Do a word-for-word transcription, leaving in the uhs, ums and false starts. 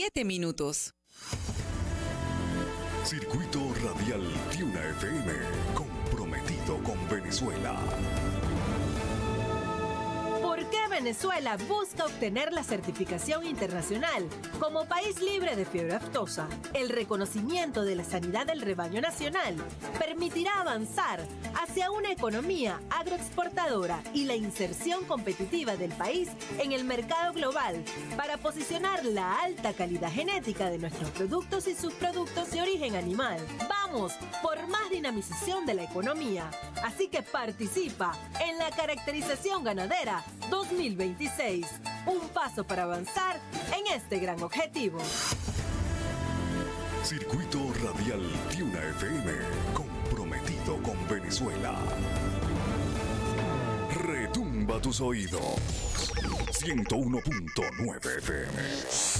siete minutos. Circuito Radial Tiuna F M, comprometido con Venezuela. ¿Por qué Venezuela busca obtener la certificación internacional como país libre de fiebre aftosa? El reconocimiento de la sanidad del rebaño nacional permitirá avanzar hacia una economía agroexportadora y la inserción competitiva del país en el mercado global para posicionar la alta calidad genética de nuestros productos y subproductos de origen animal. Vamos por más dinamización de la economía. Así que participa en la caracterización ganadera dos mil veintiséis. Un paso para avanzar en este gran objetivo. Circuito Radial Tiuna F M, comprometido con Venezuela. Retumba tus oídos. ciento uno punto nueve F M.